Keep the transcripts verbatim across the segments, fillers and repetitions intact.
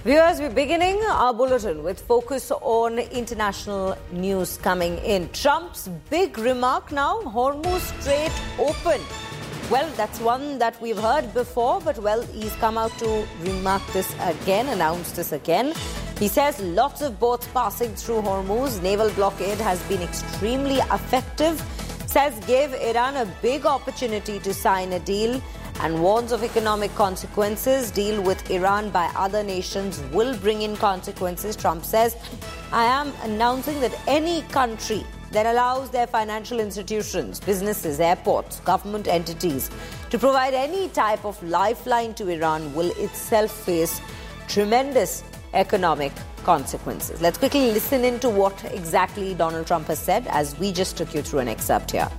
Viewers, we're beginning our bulletin with focus on international news coming in. Trump's big remark now, Hormuz Strait open. Well, that's one that we've heard before, but well, he's come out to remark this again, announce this again. He says lots of boats passing through Hormuz. Naval blockade has been extremely effective. Says gave Iran a big opportunity to sign a deal and warns of economic consequences. Deal with Iran by other nations will bring in consequences. Trump says, I am announcing that any country that allows their financial institutions, businesses, airports, government entities to provide any type of lifeline to Iran will itself face tremendous economic consequences. Let's quickly listen into what exactly Donald Trump has said as we just took you through an excerpt here.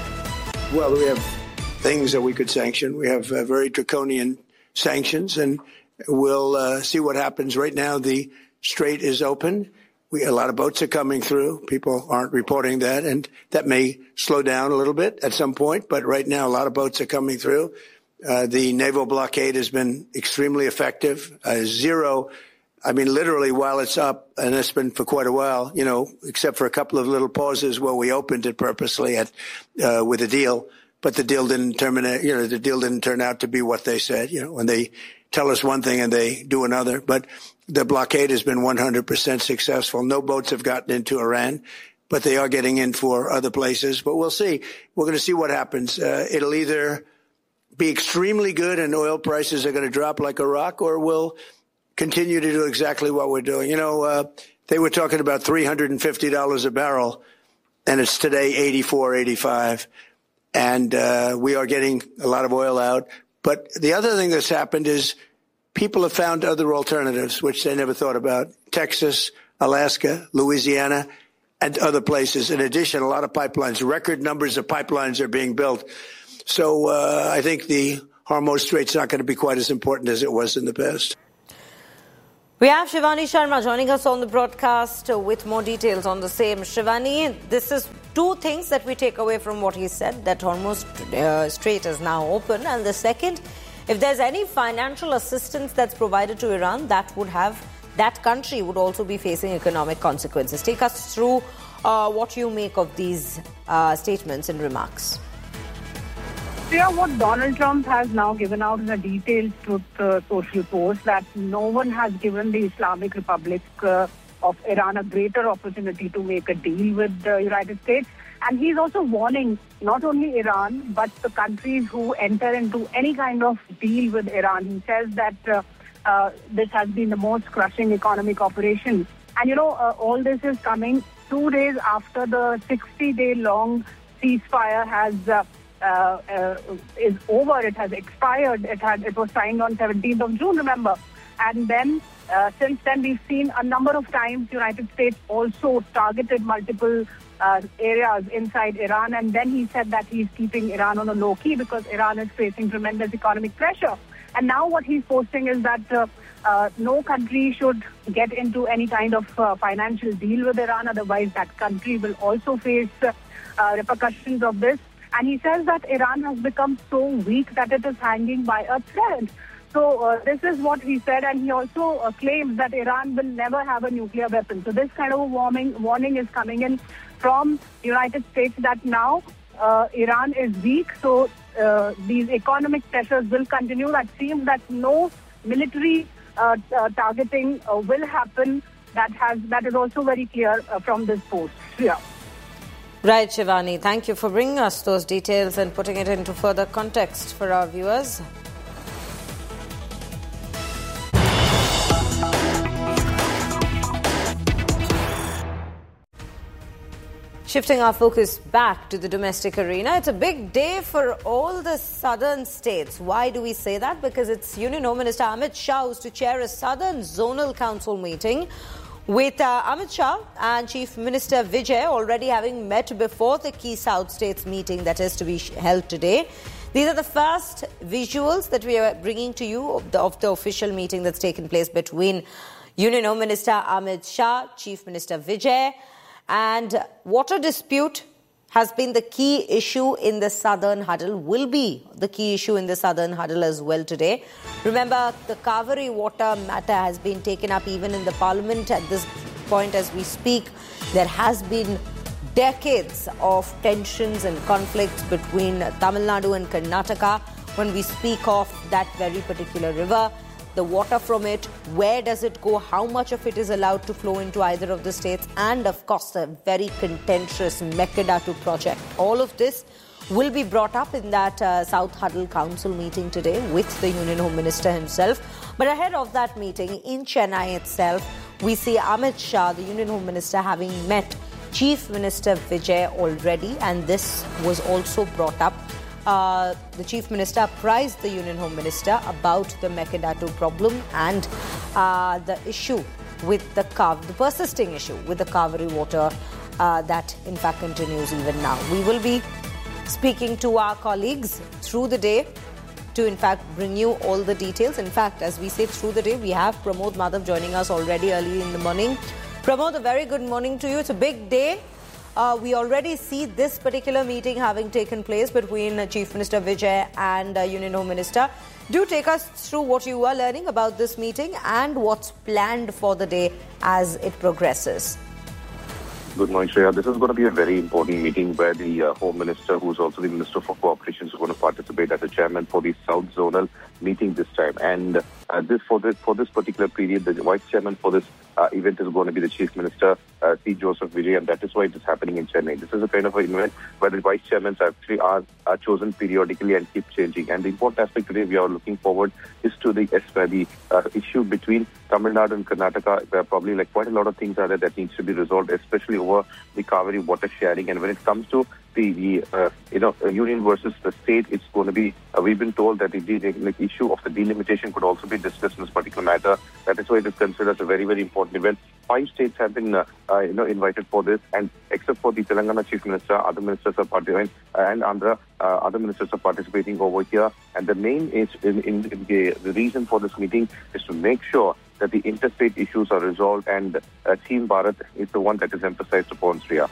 Well, we have things that we could sanction. We have uh, very draconian sanctions, and we'll uh, see what happens. Right now, the strait is open. We, a lot of boats are coming through. People aren't reporting that, and that may slow down a little bit at some point. But right now, a lot of boats are coming through. Uh, the naval blockade has been extremely effective. Uh, zero, I mean, literally while it's up, and it's been for quite a while, you know, except for a couple of little pauses where we opened it purposely at uh, with a deal. But the deal didn't terminate, you know, the deal didn't turn out to be what they said, you know, when they tell us one thing and they do another. But the blockade has been one hundred percent successful. No boats have gotten into Iran, but they are getting in for other places. But we'll see. We're going to see what happens. Uh, it'll either be extremely good and oil prices are going to drop like a rock, or we'll continue to do exactly what we're doing. You know, uh, they were talking about three hundred fifty dollars a barrel, and it's today eighty-four, eighty-five. And uh, we are getting a lot of oil out. But the other thing that's happened is people have found other alternatives, which they never thought about. Texas, Alaska, Louisiana, and other places. In addition, a lot of pipelines, record numbers of pipelines are being built. So uh, I think the Hormuz Strait's not going to be quite as important as it was in the past. We have Shivani Sharma joining us on the broadcast with more details on the same. Shivani, this is two things that we take away from what he said, that Hormuz uh, Strait is now open. And the second, if there's any financial assistance that's provided to Iran, that would have, that country would also be facing economic consequences. Take us through uh, what you make of these uh, statements and remarks. Yeah, what Donald Trump has now given out in a detailed truth uh, social post that no one has given the Islamic Republic uh, of Iran a greater opportunity to make a deal with the United States. And he's also warning not only Iran, but the countries who enter into any kind of deal with Iran. He says that uh, uh, this has been the most crushing economic operation. And, you know, uh, all this is coming two days after the sixty-day long ceasefire has uh, Uh, uh, is over. It has expired. It had it was signed on seventeenth of June, remember. And then uh, since then we've seen a number of times United States also targeted multiple uh, areas inside Iran. And then he said that he's keeping Iran on a low key because Iran is facing tremendous economic pressure. And now what he's posting is that uh, uh, no country should get into any kind of uh, financial deal with Iran. Otherwise, that country will also face uh, uh, repercussions of this. And he says that Iran has become so weak that it is hanging by a thread. So uh, this is what he said, and he also uh, claims that Iran will never have a nuclear weapon. So this kind of a warning, warning is coming in from the United States that now uh, Iran is weak. So uh, these economic pressures will continue. That seems that no military uh, uh, targeting uh, will happen. That has that is also very clear uh, from this post. Yeah. Right, Shivani. Thank you for bringing us those details and putting it into further context for our viewers. Shifting our focus back to the domestic arena, it's a big day for all the southern states. Why do we say that? Because it's Union Home Minister Amit Shah who's to chair a Southern Zonal Council meeting with uh, Amit Shah and Chief Minister Vijay already having met before the key South States meeting that is to be held today. These are the first visuals that we are bringing to you of the, of the official meeting that's taken place between Union Home Minister Amit Shah, Chief Minister Vijay, and water dispute has been the key issue in the Southern Huddle, will be the key issue in the Southern Huddle as well today. Remember, the Kaveri water matter has been taken up even in the Parliament at this point as we speak. There has been decades of tensions and conflicts between Tamil Nadu and Karnataka when we speak of that very particular river. The water from it, where does it go, how much of it is allowed to flow into either of the states, and of course the very contentious Mekedatu project. All of this will be brought up in that uh, South Huddle Council meeting today with the Union Home Minister himself. But ahead of that meeting in Chennai itself, we see Amit Shah, the Union Home Minister, having met Chief Minister Vijay already, and this was also brought up. Uh, the Chief Minister apprised the Union Home Minister about the Mekedatu problem and uh, the issue with the, Kav- the persisting issue with the Kaveri water uh, that in fact continues even now. We will be speaking to our colleagues through the day to in fact bring you all the details. In fact, as we say through the day, we have Pramod Madhav joining us already early in the morning. Pramod, a very good morning to you. It's a big day. Uh, we already see this particular meeting having taken place between uh, Chief Minister Vijay and uh, Union Home Minister. Do take us through what you are learning about this meeting and what's planned for the day as it progresses. Good morning, Shreya. This is going to be a very important meeting where the uh, Home Minister, who's also the Minister for Cooperation, is going to participate as a chairman for the South Zonal meeting this time. And uh, this for this for this particular period, the vice chairman for this uh, event is going to be the Chief Minister, uh, C. Joseph Vijay, and that is why it is happening in Chennai. This is a kind of an event where the vice chairmen actually are, are chosen periodically and keep changing. And the important aspect today we are looking forward is to the, uh, the uh, issue between Tamil Nadu and Karnataka. There are probably like quite a lot of things are there that needs to be resolved, especially over the Kaveri water sharing. And when it comes to the, the uh, you know, union versus the state, it's going to be, uh, we've been told that the, the, the issue of the delimitation could also be discussed in this particular matter. That is why it is considered a very, very important event. Five states have been, uh, uh, you know, invited for this, and except for the Telangana Chief Minister, other ministers are participating, and Andhra, uh, other ministers are participating over here. And the main is in, in, in the, the reason for this meeting is to make sure that the interstate issues are resolved, and uh, Team Bharat is the one that is emphasized upon, Shreya.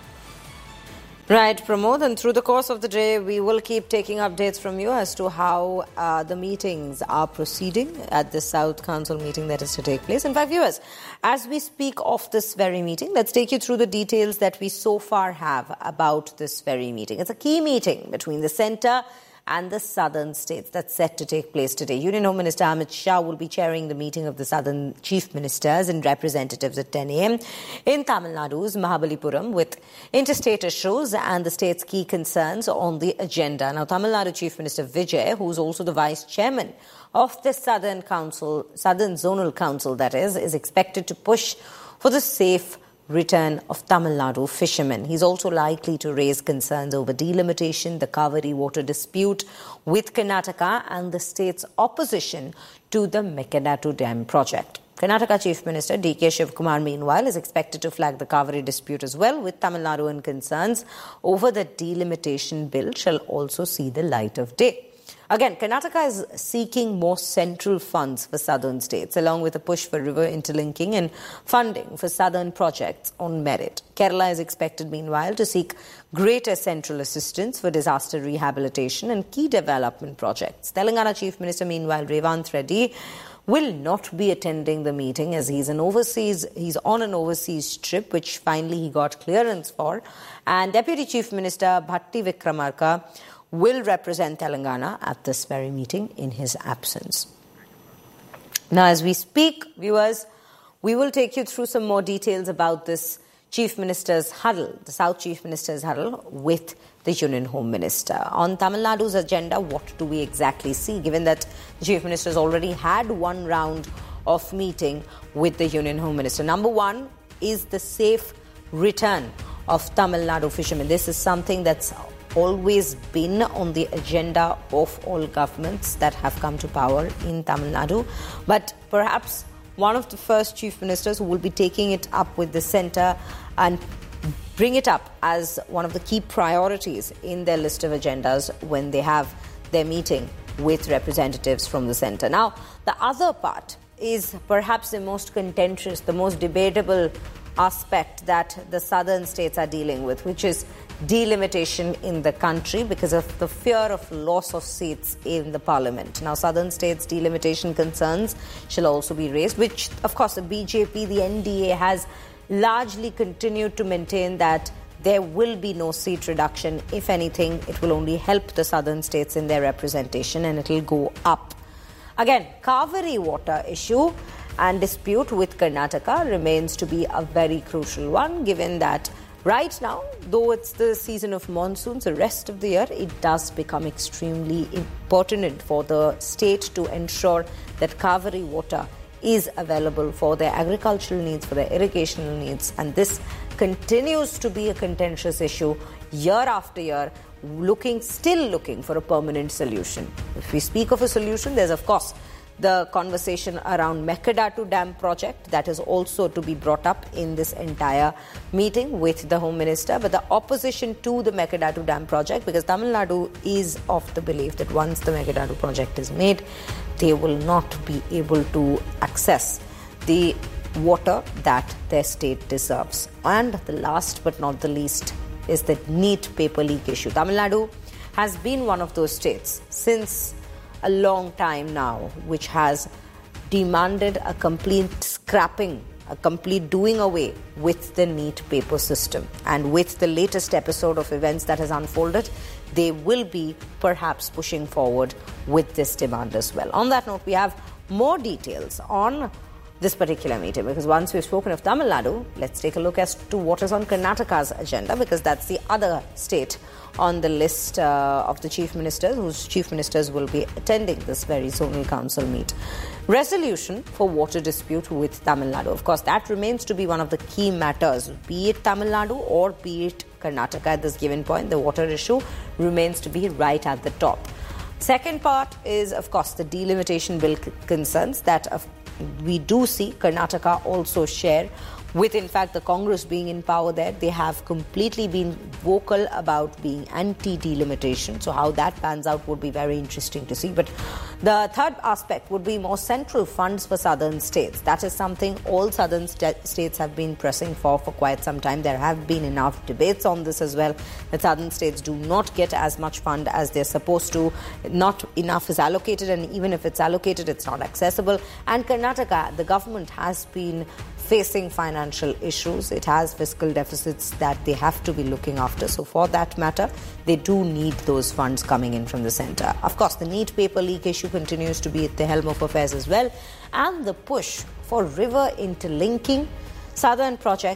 Right, Pramod, and through the course of the day, we will keep taking updates from you as to how uh, the meetings are proceeding at the South Council meeting that is to take place. In fact, viewers, as we speak of this very meeting, let's take you through the details that we so far have about this very meeting. It's a key meeting between the centre and the southern states that's set to take place today. Union Home Minister Amit Shah will be chairing the meeting of the southern chief ministers and representatives at ten a.m. in Tamil Nadu's Mahabalipuram with interstate issues and the state's key concerns on the agenda. Now, Tamil Nadu Chief Minister Vijay, who's also the vice chairman of the Southern Council, Southern Zonal Council, that is, is expected to push for the safe return of Tamil Nadu fishermen. He's also likely to raise concerns over delimitation, the Kaveri water dispute with Karnataka, and the state's opposition to the Mekedatu Dam project. Karnataka Chief Minister D K Shivakumar, meanwhile, is expected to flag the Kaveri dispute as well with Tamil Nadu, and concerns over the delimitation bill shall also see the light of day. Again, Karnataka is seeking more central funds for southern states, along with a push for river interlinking and funding for southern projects on merit. Kerala is expected, meanwhile, to seek greater central assistance for disaster rehabilitation and key development projects. Telangana Chief Minister, meanwhile, Revanth Reddy, will not be attending the meeting as he's an overseas he's on an overseas trip, which finally he got clearance for. And Deputy Chief Minister Bhatti Vikramarka will represent Telangana at this very meeting in his absence. Now, as we speak, viewers, we will take you through some more details about this Chief Minister's huddle, the South Chief Minister's huddle with the Union Home Minister. On Tamil Nadu's agenda, what do we exactly see, given that the Chief Minister has already had one round of meeting with the Union Home Minister? Number one is the safe return of Tamil Nadu fishermen. This is something that's always been on the agenda of all governments that have come to power in Tamil Nadu. But perhaps one of the first chief ministers who will be taking it up with the centre and bring it up as one of the key priorities in their list of agendas when they have their meeting with representatives from the centre. Now, the other part is perhaps the most contentious, the most debatable aspect that the southern states are dealing with, which is delimitation in the country because of the fear of loss of seats in the parliament. Now, southern states delimitation concerns shall also be raised, which, of course, the B J P, the N D A has largely continued to maintain that there will be no seat reduction. If anything, it will only help the southern states in their representation and it will go up. Again, Kaveri water issue and dispute with Karnataka remains to be a very crucial one, given that right now, though it's the season of monsoons, the rest of the year, it does become extremely important for the state to ensure that Kaveri water is available for their agricultural needs, for their irrigational needs. And this continues to be a contentious issue year after year, looking, still looking for a permanent solution. If we speak of a solution, there's, of course, the conversation around Mekadatu Dam project that is also to be brought up in this entire meeting with the Home Minister. But the opposition to the Mekadatu Dam project, because Tamil Nadu is of the belief that once the Mekadatu project is made, they will not be able to access the water that their state deserves. And the last but not the least is the NEET paper leak issue. Tamil Nadu has been one of those states since a long time now, which has demanded a complete scrapping, a complete doing away with the NEET paper system. And with the latest episode of events that has unfolded, they will be perhaps pushing forward with this demand as well. On that note, we have more details on this particular meeting, because once we've spoken of Tamil Nadu, let's take a look as to what is on Karnataka's agenda, because that's the other state on the list uh, of the chief ministers, whose chief ministers will be attending this very zonal council meet. Resolution for water dispute with Tamil Nadu. Of course, that remains to be one of the key matters, be it Tamil Nadu or be it Karnataka at this given point. The water issue remains to be right at the top. Second part is, of course, the delimitation bill c- concerns that of we do see Karnataka also share with, in fact, the Congress being in power there. They have completely been vocal about being anti-delimitation. So how that pans out would be very interesting to see. But the third aspect would be more central funds for southern states. That is something all southern st- states have been pressing for for quite some time. There have been enough debates on this as well, that southern states do not get as much fund as they're supposed to. Not enough is allocated, and even if it's allocated, it's not accessible. And Karnataka, the government has been facing financial issues. It has fiscal deficits that they have to be looking after. So for that matter, they do need those funds coming in from the centre. Of course, the NEET paper leak issue continues to be at the helm of affairs as well. And the push for river interlinking southern project